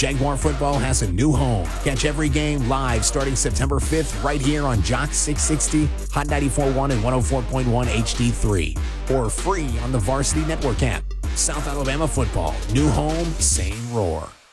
Jaguar football has a new home. Catch every game live starting September 5th right here on Jock 660, Hot 94.1 and 104.1 HD3, or free on the Varsity Network app. South Alabama football, new home, same roar.